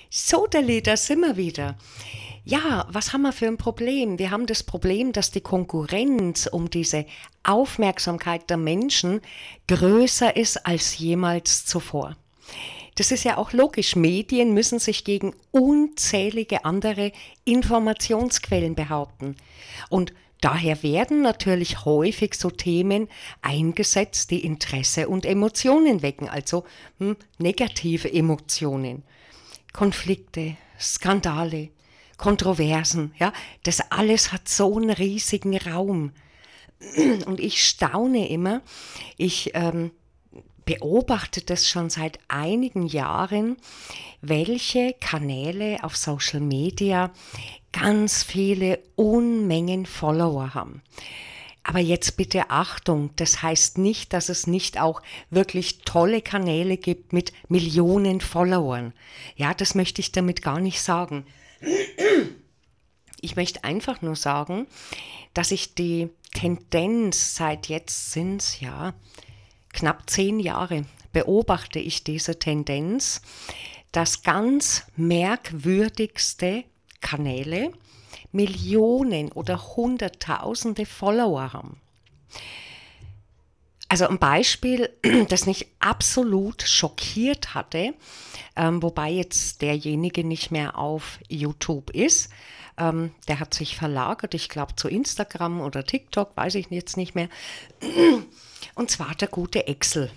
So, Dali, da sind wir wieder. Ja, was haben wir für ein Problem? Wir haben das Problem, dass die Konkurrenz um diese Aufmerksamkeit der Menschen größer ist als jemals zuvor. Das ist ja auch logisch. Medien müssen sich gegen unzählige andere Informationsquellen behaupten. Und daher werden natürlich häufig so Themen eingesetzt, die Interesse und Emotionen wecken, also negative Emotionen. Konflikte, Skandale, Kontroversen, ja, das alles hat so einen riesigen Raum. Und ich staune immer, ich beobachte das schon seit einigen Jahren, welche Kanäle auf Social Media ganz viele Unmengen Follower haben. Aber jetzt bitte Achtung, das heißt nicht, dass es nicht auch wirklich tolle Kanäle gibt mit Millionen Followern. Ja, das möchte ich damit gar nicht sagen. Ich möchte einfach nur sagen, dass ich die Tendenz seit jetzt sind es ja knapp 10 Jahre beobachte ich diese Tendenz, dass ganz merkwürdigste Kanäle Millionen oder Hunderttausende Follower haben. Also ein Beispiel, das mich absolut schockiert hatte, wobei jetzt derjenige nicht mehr auf YouTube ist. Der hat sich verlagert, ich glaube zu Instagram oder TikTok, weiß ich jetzt nicht mehr. Und zwar der gute Excel.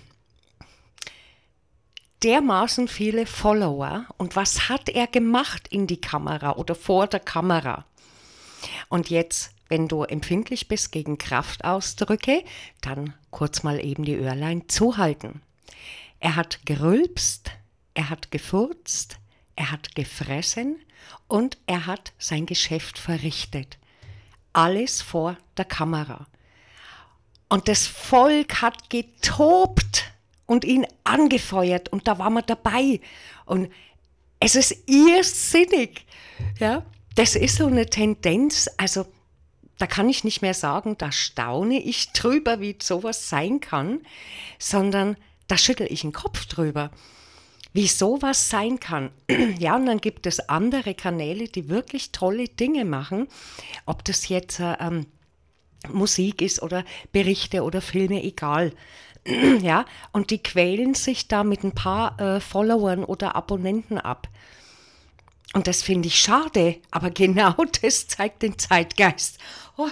Dermaßen viele Follower. Und was hat er gemacht in die Kamera oder vor der Kamera? Und jetzt, wenn du empfindlich bist gegen Kraftausdrücke, dann kurz mal eben die Öhrlein zuhalten. Er hat gerülpst, er hat gefurzt, er hat gefressen und er hat sein Geschäft verrichtet. Alles vor der Kamera. Und das Volk hat getobt und ihn angefeuert und da waren wir dabei. Und es ist irrsinnig, ja. Das ist so eine Tendenz, also da kann ich nicht mehr sagen, da staune ich drüber, wie sowas sein kann, sondern da schüttel ich den Kopf drüber, wie sowas sein kann. Ja, und dann gibt es andere Kanäle, die wirklich tolle Dinge machen, ob das jetzt Musik ist oder Berichte oder Filme, egal. Ja, und die quälen sich da mit ein paar Followern oder Abonnenten ab. Und das finde ich schade, aber genau das zeigt den Zeitgeist. Oh.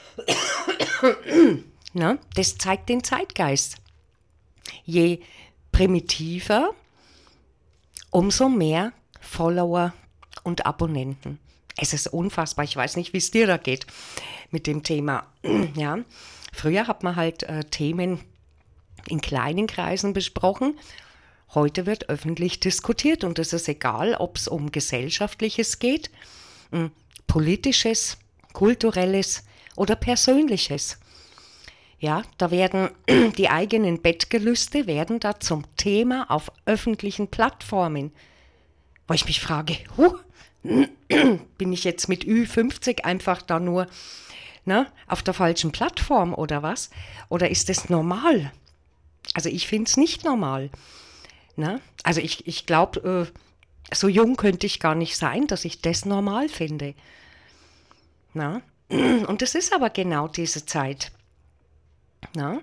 Na, das zeigt den Zeitgeist. Je primitiver, umso mehr Follower und Abonnenten. Es ist unfassbar, ich weiß nicht, wie es dir da geht mit dem Thema. Ja, früher hat man halt Themen in kleinen Kreisen besprochen. Heute wird öffentlich diskutiert und es ist egal, ob es um Gesellschaftliches geht, Politisches, Kulturelles oder Persönliches. Ja, da werden die eigenen Bettgelüste werden da zum Thema auf öffentlichen Plattformen. Wo ich mich frage, bin ich jetzt mit Ü50 einfach da nur auf der falschen Plattform oder was? Oder ist das normal? Also ich finde es nicht normal. Na? Also ich glaube, so jung könnte ich gar nicht sein, dass ich das normal finde. Na? Und das ist aber genau diese Zeit. Na?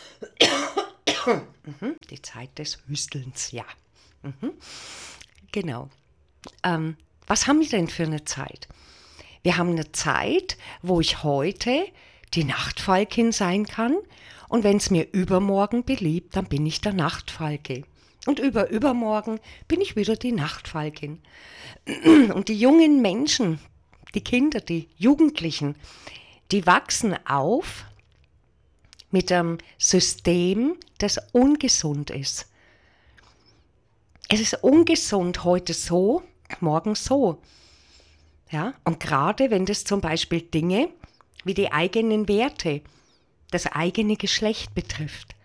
Die Zeit des Hüstelns, ja. Genau. Was haben wir denn für eine Zeit? Wir haben eine Zeit, wo ich heute die Nachtfalkin sein kann und wenn es mir übermorgen beliebt, dann bin ich der Nachtfalke. Und übermorgen bin ich wieder die Nachtfalkin. Und die jungen Menschen, die Kinder, die Jugendlichen, die wachsen auf mit einem System, das ungesund ist. Es ist ungesund, heute so, morgen so. Ja? Und gerade wenn das zum Beispiel Dinge wie die eigenen Werte, das eigene Geschlecht betrifft.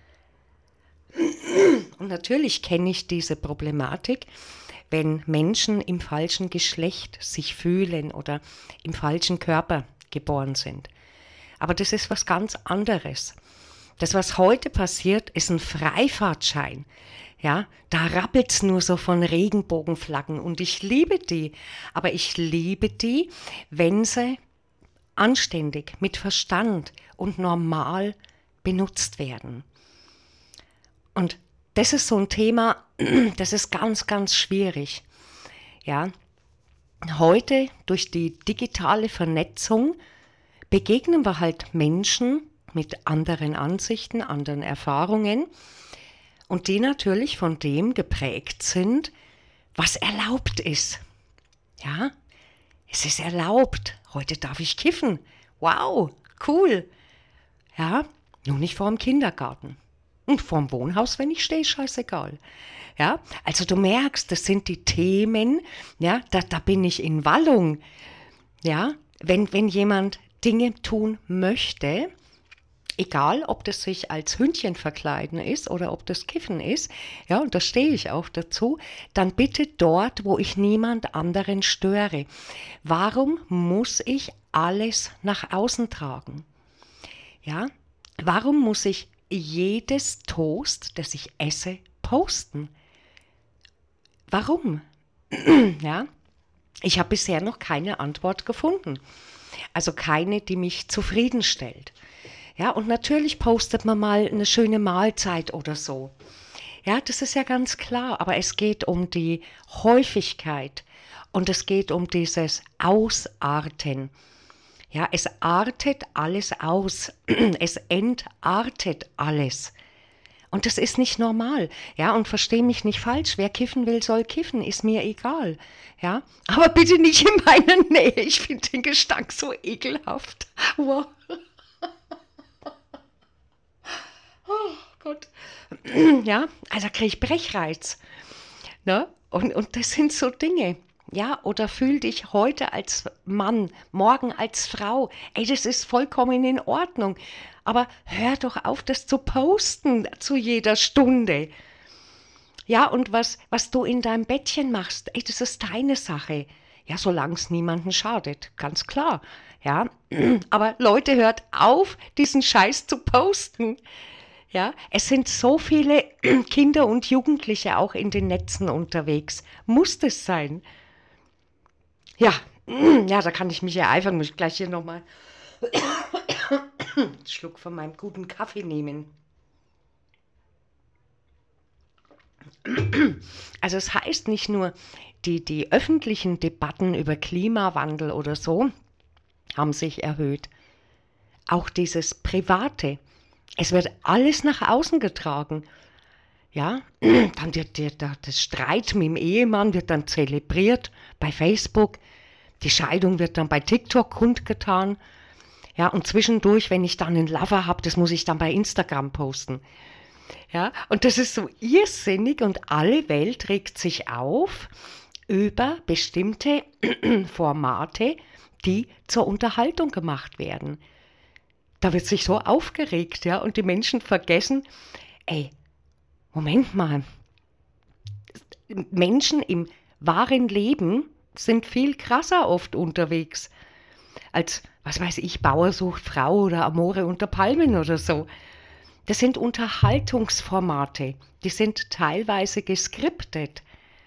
Und natürlich kenne ich diese Problematik, wenn Menschen im falschen Geschlecht sich fühlen oder im falschen Körper geboren sind. Aber das ist was ganz anderes. Das, was heute passiert, ist ein Freifahrtschein. Ja, da rappelt's nur so von Regenbogenflaggen und ich liebe die. Aber ich liebe die, wenn sie anständig, mit Verstand und normal benutzt werden. Und das ist so ein Thema, das ist ganz, ganz schwierig. Ja, heute durch die digitale Vernetzung begegnen wir halt Menschen mit anderen Ansichten, anderen Erfahrungen und die natürlich von dem geprägt sind, was erlaubt ist. Ja, es ist erlaubt. Heute darf ich kiffen. Wow, cool. Ja, nur nicht vor dem Kindergarten. Und vorm Wohnhaus, wenn ich stehe, scheißegal. Ja, also du merkst, das sind die Themen, ja, da bin ich in Wallung. Ja, wenn jemand Dinge tun möchte, egal ob das sich als Hündchen verkleiden ist oder ob das Kiffen ist, ja, und da stehe ich auch dazu, dann bitte dort, wo ich niemand anderen störe. Warum muss ich alles nach außen tragen? Ja, warum muss ich jedes Toast, das ich esse, posten? Warum? Ja, ich habe bisher noch keine Antwort gefunden. Also keine, die mich zufriedenstellt. Ja, und natürlich postet man mal eine schöne Mahlzeit oder so. Ja, das ist ja ganz klar, aber es geht um die Häufigkeit und es geht um dieses Ausarten. Ja, es artet alles aus, es entartet alles. Und das ist nicht normal, ja, und versteh mich nicht falsch, wer kiffen will, soll kiffen, ist mir egal, ja, aber bitte nicht in meiner Nähe, ich finde den Gestank so ekelhaft. Wow. Oh Gott. Ja, also kriege ich Brechreiz, ne, und das sind so Dinge. Ja, oder fühl dich heute als Mann, morgen als Frau. Ey, das ist vollkommen in Ordnung. Aber hör doch auf, das zu posten zu jeder Stunde. Ja, und was du in deinem Bettchen machst, ey, das ist deine Sache. Ja, solange es niemandem schadet, ganz klar. Ja, aber Leute, hört auf, diesen Scheiß zu posten. Ja, es sind so viele Kinder und Jugendliche auch in den Netzen unterwegs. Muss das sein? Ja, ja, da kann ich mich ereifern. Muss ich gleich hier nochmal einen Schluck von meinem guten Kaffee nehmen. Also es heißt nicht nur, die öffentlichen Debatten über Klimawandel oder so haben sich erhöht. Auch dieses Private. Es wird alles nach außen getragen. Ja, dann wird das Streit mit dem Ehemann wird dann zelebriert bei Facebook. Die Scheidung wird dann bei TikTok kundgetan. Ja, und zwischendurch, wenn ich dann einen Lover habe, das muss ich dann bei Instagram posten. Ja, und das ist so irrsinnig und alle Welt regt sich auf über bestimmte Formate, die zur Unterhaltung gemacht werden. Da wird sich so aufgeregt, ja, und die Menschen vergessen, ey, Moment mal, Menschen im wahren Leben sind viel krasser oft unterwegs als, was weiß ich, Bauer sucht Frau oder Amore unter Palmen oder so. Das sind Unterhaltungsformate, die sind teilweise geskriptet.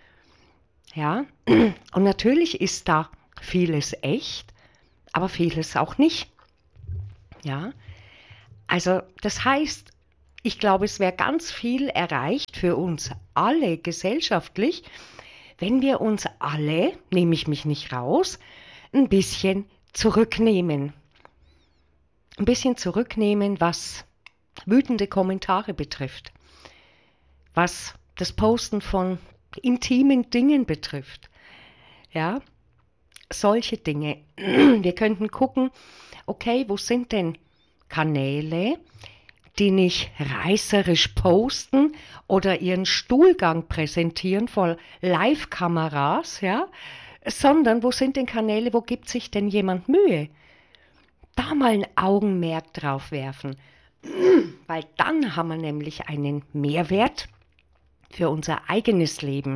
Ja, und natürlich ist da vieles echt, aber vieles auch nicht. Ja, also das heißt, ich glaube, es wäre ganz viel erreicht für uns alle gesellschaftlich, wenn wir uns alle, nehme ich mich nicht raus, ein bisschen zurücknehmen. Ein bisschen zurücknehmen, was wütende Kommentare betrifft, was das Posten von intimen Dingen betrifft. Ja, solche Dinge. Wir könnten gucken, okay, wo sind denn Kanäle, die nicht reißerisch posten oder ihren Stuhlgang präsentieren vor Live-Kameras, ja, sondern wo sind denn Kanäle, wo gibt sich denn jemand Mühe? Da mal ein Augenmerk drauf werfen, weil dann haben wir nämlich einen Mehrwert für unser eigenes Leben.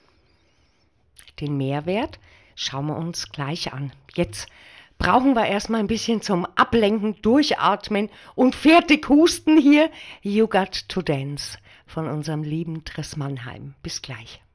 Den Mehrwert schauen wir uns gleich an. Jetzt brauchen wir erstmal ein bisschen zum Ablenken, Durchatmen und fertig husten hier. You got to dance von unserem lieben Triss Mannheim. Bis gleich.